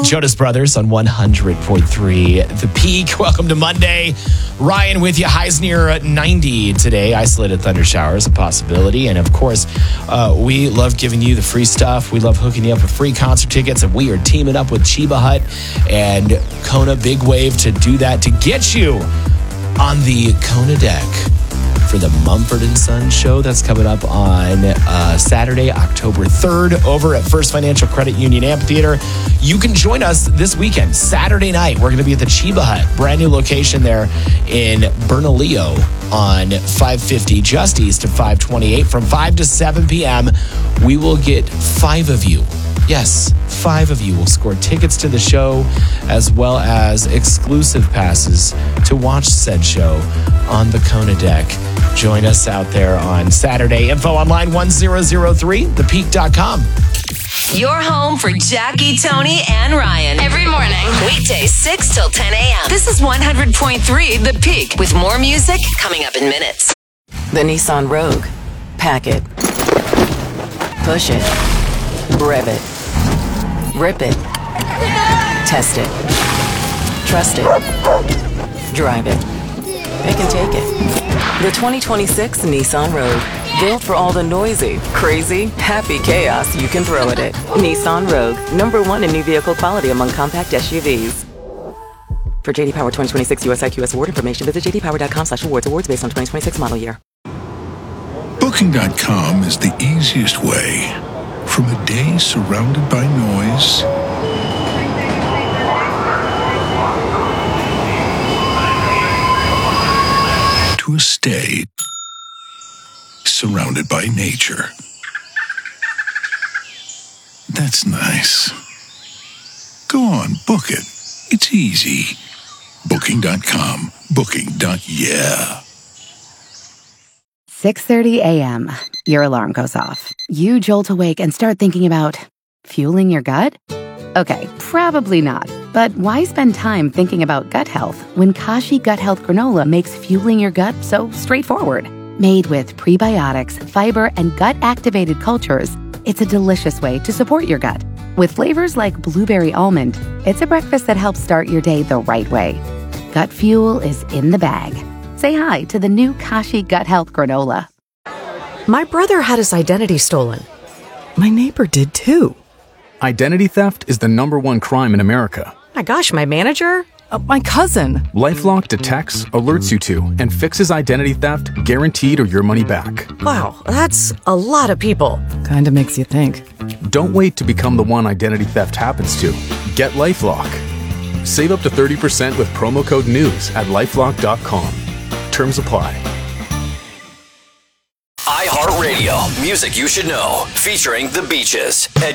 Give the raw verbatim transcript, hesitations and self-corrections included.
Jonas Brothers on one hundred point three The Peak. Welcome to Monday. Ryan with you. Highs near ninety today. Isolated thunder showers, a possibility. And of course, uh, we love giving you the free stuff. We love hooking you up with free concert tickets. And we are teaming up with Chiba Hut and Kona Big Wave to do that, to get you on the Kona deck for the Mumford and Sons show. That's coming up on uh, Saturday, October third, over at First Financial Credit Union Amphitheater. You can join us this weekend, Saturday night. We're going to be at the Chiba Hut, brand new location there in Bernalillo on five fifty, just east of five twenty-eight. From five to seven p.m., we will get five of you. Yes, five of you will score tickets to the show, as well as exclusive passes to watch said show on the Kona deck. Join us out there on Saturday. Info online one thousand three the peak dot com. Your home for Jackie, Tony, and Ryan. Every morning. Weekdays six till ten a.m. This is one hundred point three The Peak, with more music coming up in minutes. The Nissan Rogue. Pack it. Push it. Rev it. Rip it. Test it. Trust it. Drive it. Pick and take it. The twenty twenty-six Nissan Rogue. Built for all the noisy, crazy, happy chaos you can throw at it. Nissan Rogue. Number one in new vehicle quality among compact S U Vs. For J D Power twenty twenty-six U S I Q S award information, visit j d power dot com slash awards. Awards based on twenty twenty-six model year. Booking dot com is the easiest way. From a day surrounded by noise to a stay surrounded by nature. That's nice. Go on, book it. It's easy. Booking dot com. Booking. Yeah. six thirty a.m. Your alarm goes off. You jolt awake and start thinking about fueling your gut? Okay, probably not. But why spend time thinking about gut health when Kashi Gut Health Granola makes fueling your gut so straightforward? Made with prebiotics, fiber, and gut-activated cultures, it's a delicious way to support your gut. With flavors like blueberry almond, it's a breakfast that helps start your day the right way. Gut fuel is in the bag. Say hi to the new Kashi Gut Health Granola. My brother had his identity stolen. My neighbor did too. Identity theft is the number one crime in America. My gosh, my manager? Uh, my cousin. LifeLock detects, alerts you to, and fixes identity theft, guaranteed or your money back. Wow, that's a lot of people. Kinda makes you think. Don't wait to become the one identity theft happens to. Get LifeLock. Save up to thirty percent with promo code NEWS at lifelock dot com. Terms apply. iHeartRadio, music you should know, featuring The Beaches, Ed